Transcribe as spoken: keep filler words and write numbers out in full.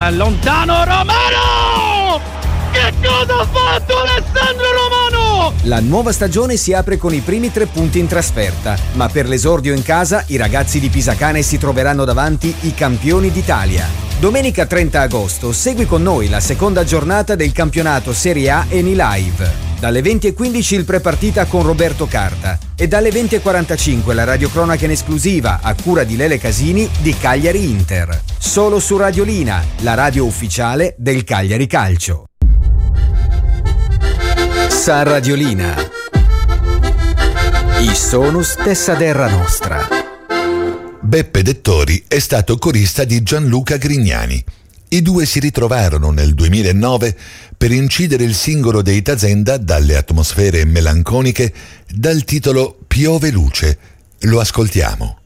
lontano Romano! Che cosa ha fatto Alessandro Romano? La nuova stagione si apre con i primi tre punti in trasferta, ma per l'esordio in casa i ragazzi di Pisacane si troveranno davanti i campioni d'Italia. Domenica trenta agosto segui con noi la seconda giornata del campionato Serie A Eni Live. Dalle venti e quindici il prepartita con Roberto Carta e dalle venti e quarantacinque la radiocronaca in esclusiva a cura di Lele Casini di Cagliari Inter. Solo su Radiolina, la radio ufficiale del Cagliari Calcio. Sa Radiolina. I sonus dessa terra nostra. Beppe Dettori è stato corista di Gianluca Grignani. I due si ritrovarono nel duemilanove per incidere il singolo dei Tazenda dalle atmosfere melanconiche dal titolo Piove luce. Lo ascoltiamo.